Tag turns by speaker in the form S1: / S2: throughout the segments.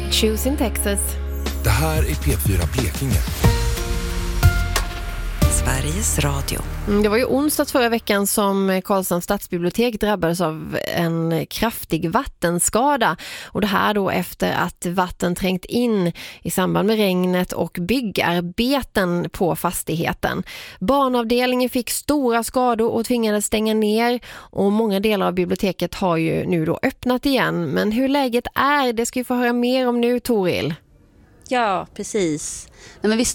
S1: Choosing Texas.
S2: Det här är P4 Blekinge.
S3: Sveriges Radio.
S1: Det var ju onsdag förra veckan som Karlshamns stadsbibliotek drabbades av en kraftig vattenskada. Och det här då efter att vatten trängt in i samband med regnet och byggarbeten på fastigheten. Barnavdelningen fick stora skador och tvingades stänga ner. Och många delar av biblioteket har ju nu då öppnat igen. Men hur läget är, det ska vi få höra mer om nu, Toril.
S4: Ja, precis. Nej, men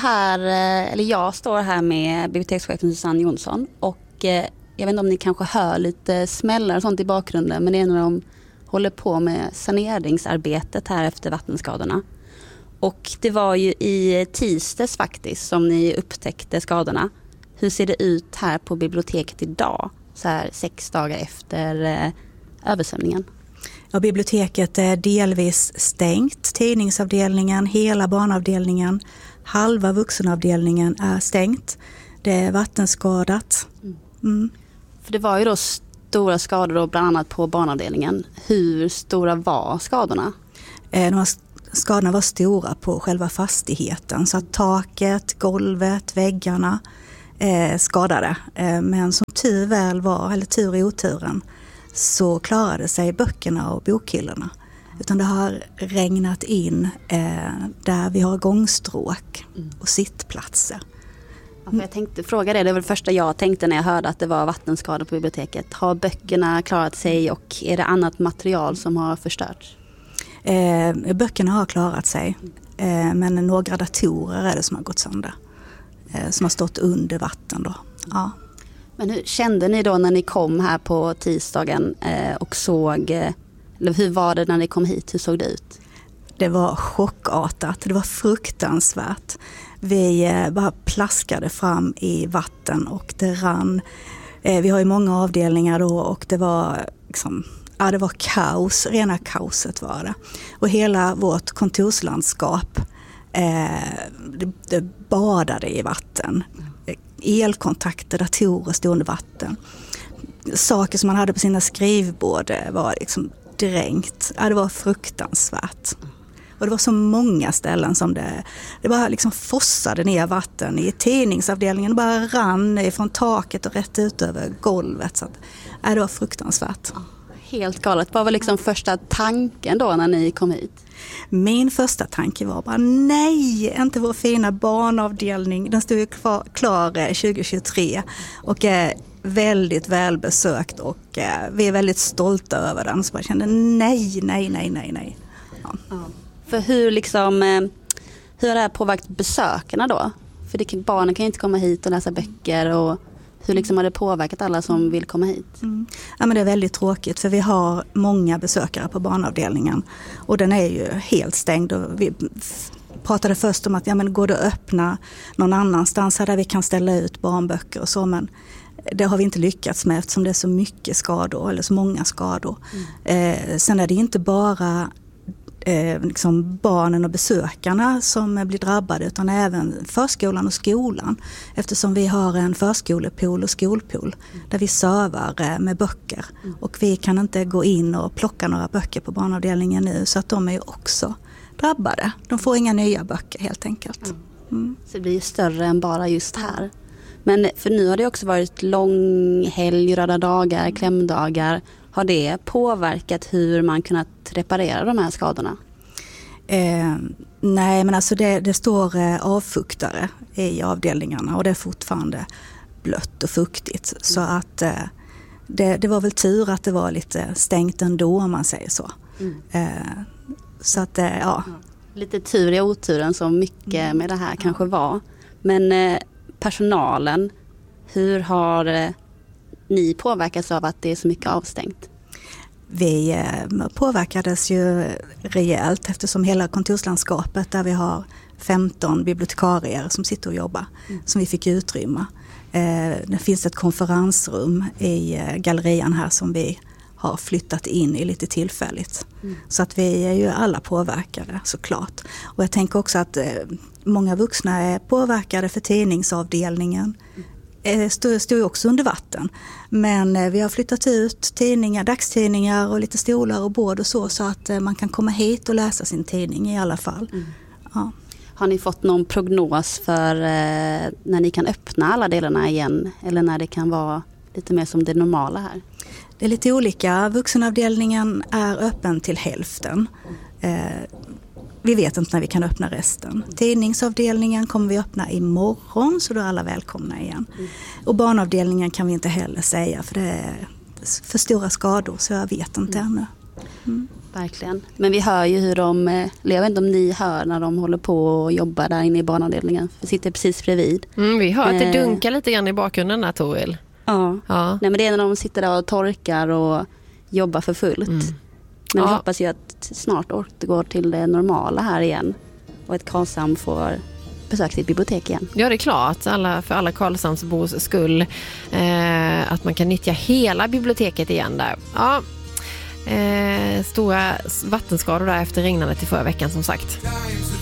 S4: jag står här med bibliotekschefen Susanne Jonsson och jag vet inte om ni kanske hör lite smällar och sånt i bakgrunden, men det är när de håller på med saneringsarbetet här efter vattenskadorna. Och det var ju i tisdags faktiskt som ni upptäckte skadorna. Hur ser det ut här på biblioteket idag, så här 6 dagar efter översvämningen?
S5: Ja, biblioteket är delvis stängt. Tidningsavdelningen, hela barnavdelningen, halva vuxenavdelningen är stängt. Det är vattenskadat.
S4: För det var ju då stora skador då, bland annat på barnavdelningen. Hur stora var skadorna?
S5: Skadorna var stora på själva fastigheten. Så att taket, golvet, väggarna skadade. Men som tur väl var, eller tur i oturen, så klarade sig böckerna och bokhyllorna. Utan det har regnat in där vi har gångstråk och sittplatser.
S4: Ja, för jag tänkte fråga det var det första jag tänkte när jag hörde att det var vattenskador på biblioteket. Har böckerna klarat sig och är det annat material som har förstörts?
S5: Böckerna har klarat sig, men några datorer är det som har gått sönder. Som har stått under vatten då. Ja.
S4: Men hur kände ni då när ni kom här på tisdagen och såg, eller hur var det när ni kom hit? Hur såg det ut?
S5: Det var chockartat, det var fruktansvärt. Vi bara plaskade fram i vatten och det rann. Vi har ju många avdelningar då och det var liksom, det var kaos, rena kaoset var det. Och hela vårt kontorslandskap, det badade i vatten. Elkontakter, datorer stod under vatten. Saker som man hade på sina skrivbord var liksom dränkt. Det var fruktansvärt. Och det var så många ställen som det bara liksom fossade ner vatten i tidningsavdelningen. Bara rann från taket och rätt ut över golvet. Så att, det var fruktansvärt.
S4: Helt galet. Vad var liksom första tanken då när ni kom hit?
S5: Min första tanke var bara nej, inte vår fina barnavdelning. Den stod ju klar 2023 och är väldigt välbesökt och vi är väldigt stolta över den. Så jag kände nej. Ja.
S4: För hur har det här påverkat besökarna då? För barnen kan ju inte komma hit och läsa böcker och hur har det påverkat alla som vill komma hit?
S5: Ja, men det är väldigt tråkigt för vi har många besökare på barnavdelningen och den är ju helt stängd. Och vi pratade först om att går det att öppna någon annanstans här där vi kan ställa ut barnböcker och så, men det har vi inte lyckats med eftersom det är så mycket skador eller så många skador. Sen är det inte bara barnen och besökarna som blir drabbade utan även förskolan och skolan eftersom vi har en förskolepool och skolpool där vi servar med böcker och vi kan inte gå in och plocka några böcker på barnavdelningen nu så att de är ju också drabbade. De får inga nya böcker helt enkelt.
S4: Så det blir större än bara just här. Men för nu har det också varit lång helg, röda dagar, klämdagar. Har det påverkat hur man kunnat reparera de här skadorna?
S5: Nej, men alltså det står avfuktare i avdelningarna och det är fortfarande blött och fuktigt. Så att det var väl tur att det var lite stängt ändå om man säger så. Så att ja.
S4: Lite tur i oturen som mycket med det här kanske var. Men personalen, hur har ni påverkats av att det är så mycket avstängt?
S5: Vi påverkades ju rejält eftersom hela kontorslandskapet där vi har 15 bibliotekarier som sitter och jobbar som vi fick utrymma. Det finns ett konferensrum i gallerian här som vi har flyttat in i lite tillfälligt. Så att vi är ju alla påverkade såklart. Och jag tänker också att många vuxna är påverkade för tidningsavdelningen. stod ju också under vatten. Men vi har flyttat ut tidningar, dagstidningar och lite stolar och bord och så att man kan komma hit och läsa sin tidning i alla fall. Ja.
S4: Har ni fått någon prognos för när ni kan öppna alla delarna igen eller när det kan vara lite mer som det normala här?
S5: Det är lite olika. Vuxenavdelningen är öppen till hälften. Vi vet inte när vi kan öppna resten. Tidningsavdelningen kommer vi öppna imorgon så då är alla välkomna igen. Och barnavdelningen kan vi inte heller säga för det är för stora skador så jag vet inte ännu.
S4: Verkligen. Men vi hör ju hur de, jag vet inte om ni hör när de håller på och jobbar där inne i barnavdelningen. Vi sitter precis bredvid.
S1: Vi hör att det dunkar lite grann i bakgrunden där, Toril.
S4: Ja. Nej, men det är när de sitter där och torkar och jobbar för fullt. Men vi hoppas ju att snart återgår till det normala här igen. Och att Karlshamn får besöka sitt bibliotek igen.
S1: Ja, det är klart. För alla Karlshamnsbors skull. Att man kan nyttja hela biblioteket igen där. Ja. Stora vattenskador där efter regnandet i förra veckan som sagt.